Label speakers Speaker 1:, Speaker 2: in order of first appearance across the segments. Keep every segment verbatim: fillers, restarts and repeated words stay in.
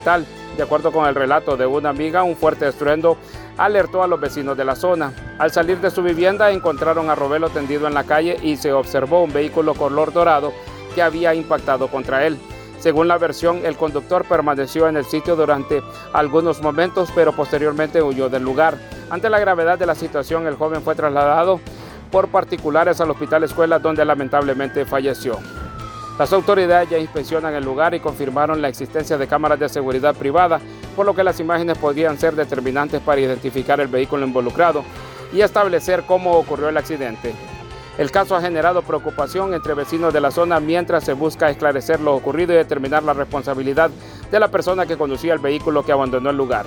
Speaker 1: Tal, de acuerdo con el relato de una amiga, un fuerte estruendo alertó a los vecinos de la zona. Al salir de su vivienda encontraron a Robelo tendido en la calle y se observó un vehículo color dorado que había impactado contra él. Según la versión, el conductor permaneció en el sitio durante algunos momentos, pero posteriormente huyó del lugar. Ante la gravedad de la situación, el joven fue trasladado por particulares al hospital escuela, donde lamentablemente falleció. Las autoridades ya inspeccionan el lugar y confirmaron la existencia de cámaras de seguridad privada, por lo que las imágenes podrían ser determinantes para identificar el vehículo involucrado y establecer cómo ocurrió el accidente. El caso ha generado preocupación entre vecinos de la zona mientras se busca esclarecer lo ocurrido y determinar la responsabilidad de la persona que conducía el vehículo que abandonó el lugar.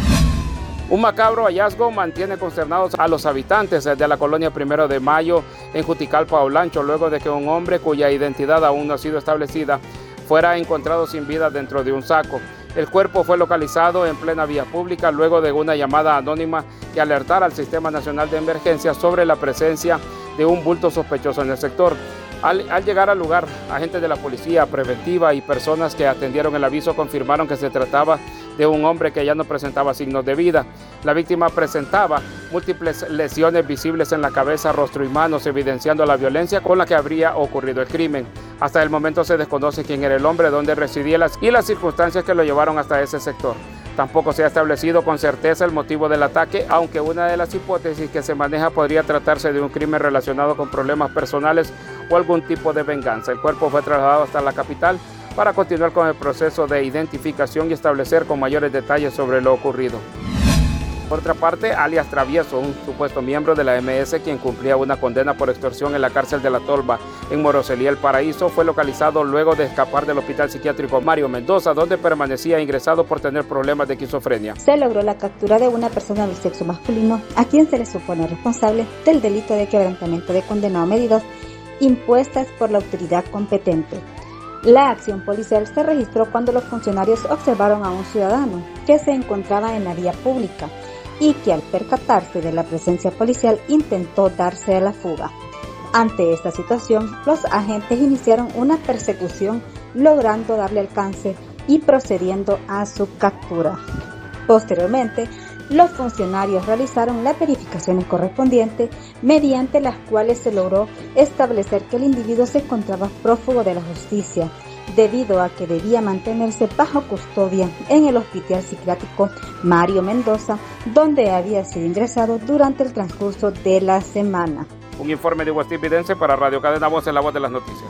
Speaker 1: Un macabro hallazgo mantiene consternados a los habitantes de la colonia Primero de Mayo en Juticalpa, Olancho, luego de que un hombre cuya identidad aún no ha sido establecida fuera encontrado sin vida dentro de un saco. El cuerpo fue localizado en plena vía pública luego de una llamada anónima que alertara al Sistema Nacional de Emergencias sobre la presencia de un bulto sospechoso en el sector. Al, al llegar al lugar, agentes de la policía preventiva y personas que atendieron el aviso confirmaron que se trataba de un hombre que ya no presentaba signos de vida. La víctima presentaba múltiples lesiones visibles en la cabeza, rostro y manos, evidenciando la violencia con la que habría ocurrido el crimen. Hasta el momento se desconoce quién era el hombre, dónde residía y las circunstancias que lo llevaron hasta ese sector. Tampoco se ha establecido con certeza el motivo del ataque, aunque una de las hipótesis que se maneja podría tratarse de un crimen relacionado con problemas personales o algún tipo de venganza. El cuerpo fue trasladado hasta la capital para continuar con el proceso de identificación y establecer con mayores detalles sobre lo ocurrido. Por otra parte, alias Travieso, un supuesto miembro de la eme ese quien cumplía una condena por extorsión en la cárcel de La Tolva en Moroselí, El Paraíso, fue localizado luego de escapar del hospital psiquiátrico Mario Mendoza, donde permanecía ingresado por tener problemas de esquizofrenia.
Speaker 2: Se logró la captura de una persona del sexo masculino a quien se le supone responsable del delito de quebrantamiento de condena o medidas impuestas por la autoridad competente. La acción policial se registró cuando los funcionarios observaron a un ciudadano que se encontraba en la vía pública y que al percatarse de la presencia policial intentó darse a la fuga. Ante esta situación, los agentes iniciaron una persecución logrando darle alcance y procediendo a su captura. Posteriormente, los funcionarios realizaron las verificaciones correspondientes mediante las cuales se logró establecer que el individuo se encontraba prófugo de la justicia debido a que debía mantenerse bajo custodia en el hospital psiquiátrico Mario Mendoza, donde había sido ingresado durante el transcurso de la semana.
Speaker 1: Un informe de Huestín Vidense para Radio Cadena Voz, en la voz de las noticias.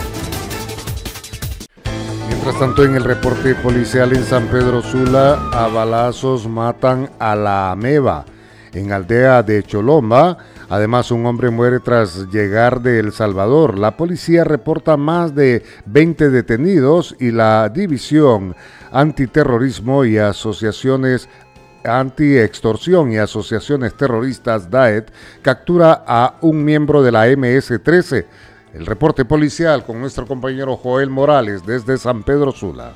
Speaker 3: Mientras tanto, en el reporte policial en San Pedro Sula, a balazos matan a la ameba. En aldea de Choloma, además, un hombre muere tras llegar de El Salvador. La policía reporta más de veinte detenidos y la División Antiterrorismo y Asociaciones Anti-Extorsión y Asociaciones Terroristas D A E T captura a un miembro de la eme ese trece. El reporte policial con nuestro compañero Joel Morales desde San Pedro Sula.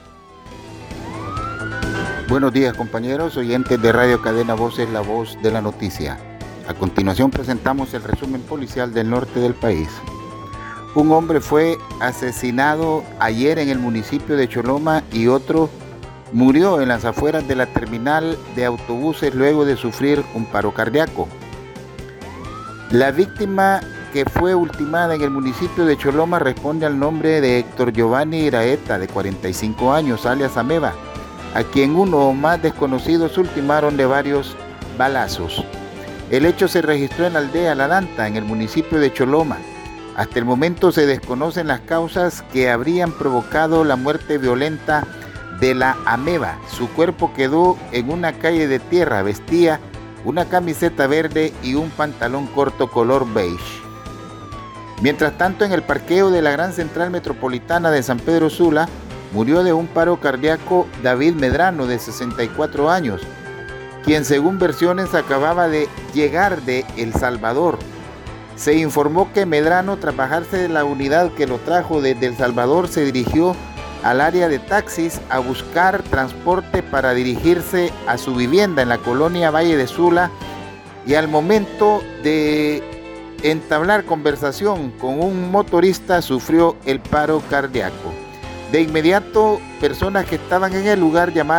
Speaker 4: Buenos días, compañeros oyentes de Radio Cadena Voces, la voz de la noticia. A continuación presentamos el resumen policial del norte del país. Un hombre fue asesinado ayer en el municipio de Choloma y otro murió en las afueras de la terminal de autobuses luego de sufrir un paro cardíaco. La víctima que fue ultimada en el municipio de Choloma responde al nombre de Héctor Giovanni Iraeta, de cuarenta y cinco años, alias Ameba, a quien uno o más desconocidos ultimaron de varios balazos. El hecho se registró en la aldea La Danta, en el municipio de Choloma. Hasta el momento se desconocen las causas que habrían provocado la muerte violenta de la ameba. Su cuerpo quedó en una calle de tierra, vestía una camiseta verde y un pantalón corto color beige. Mientras tanto, en el parqueo de la Gran Central Metropolitana de San Pedro Sula, murió de un paro cardíaco David Medrano, de sesenta y cuatro años, quien según versiones acababa de llegar de El Salvador. Se informó que Medrano, tras bajarse de la unidad que lo trajo desde El Salvador, se dirigió al área de taxis a buscar transporte para dirigirse a su vivienda en la colonia Valle de Sula, y al momento de entablar conversación con un motorista sufrió el paro cardíaco. De inmediato, personas que estaban en el lugar llamaron